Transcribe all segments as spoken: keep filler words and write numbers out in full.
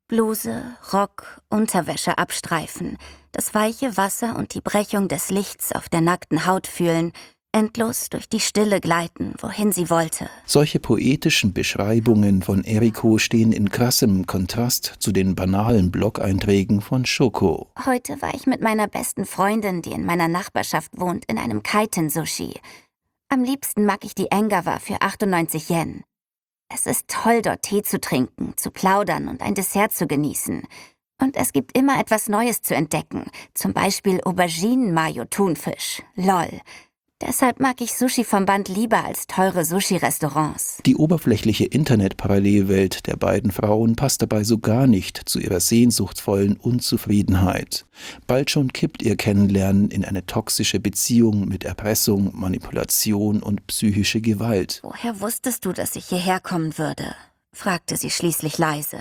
Bluse, Rock, Unterwäsche abstreifen, das weiche Wasser und die Brechung des Lichts auf der nackten Haut fühlen, endlos durch die Stille gleiten, wohin sie wollte. Solche poetischen Beschreibungen von Eriko stehen in krassem Kontrast zu den banalen Blog-Einträgen von Shoko. Heute war ich mit meiner besten Freundin, die in meiner Nachbarschaft wohnt, in einem Kaiten-Sushi. Am liebsten mag ich die Engawa für achtundneunzig Yen. Es ist toll, dort Tee zu trinken, zu plaudern und ein Dessert zu genießen. Und es gibt immer etwas Neues zu entdecken, zum Beispiel Auberginen-Mayo-Thunfisch. Lol. Deshalb mag ich Sushi vom Band lieber als teure Sushi-Restaurants. Die oberflächliche Internet-Parallelwelt der beiden Frauen passt dabei so gar nicht zu ihrer sehnsuchtsvollen Unzufriedenheit. Bald schon kippt ihr Kennenlernen in eine toxische Beziehung mit Erpressung, Manipulation und psychische Gewalt. »Woher wusstest du, dass ich hierher kommen würde?« fragte sie schließlich leise.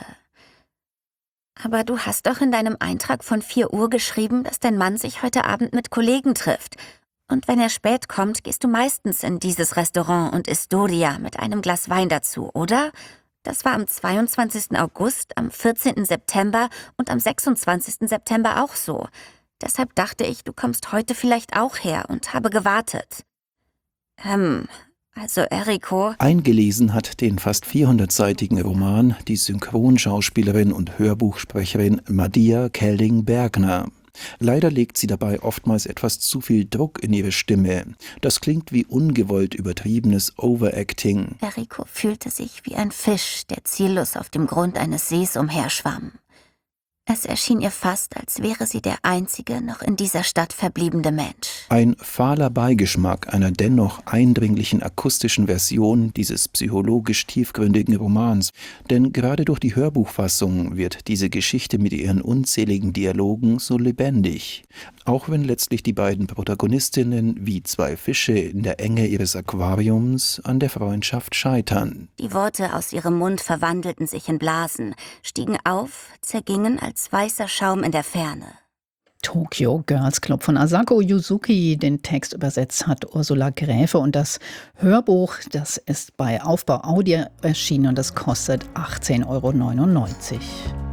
»Aber du hast doch in deinem Eintrag von vier Uhr geschrieben, dass dein Mann sich heute Abend mit Kollegen trifft. Und wenn er spät kommt, gehst du meistens in dieses Restaurant und isst Doria mit einem Glas Wein dazu, oder? Das war am zweiundzwanzigsten August, am vierzehnten September und am sechsundzwanzigsten September auch so. Deshalb dachte ich, du kommst heute vielleicht auch her und habe gewartet.« Ähm, also Eriko... Eingelesen hat den fast vierhundertseitigen Roman die Synchronschauspielerin und Hörbuchsprecherin Madia Kelling-Bergner. Leider legt sie dabei oftmals etwas zu viel Druck in ihre Stimme. Das klingt wie ungewollt übertriebenes Overacting. Eriko fühlte sich wie ein Fisch, der ziellos auf dem Grund eines Sees umherschwamm. Es erschien ihr fast, als wäre sie der einzige noch in dieser Stadt verbliebene Mensch. Ein fahler Beigeschmack einer dennoch eindringlichen akustischen Version dieses psychologisch tiefgründigen Romans. Denn gerade durch die Hörbuchfassung wird diese Geschichte mit ihren unzähligen Dialogen so lebendig. Auch wenn letztlich die beiden Protagonistinnen wie zwei Fische in der Enge ihres Aquariums an der Freundschaft scheitern. Die Worte aus ihrem Mund verwandelten sich in Blasen, stiegen auf, zergingen als weißer Schaum in der Ferne. Tokyo Girls Club von Asako Yuzuki. Den Text übersetzt hat Ursula Gräfe und das Hörbuch, das ist bei Aufbau Audio erschienen und das kostet achtzehn Euro neunundneunzig.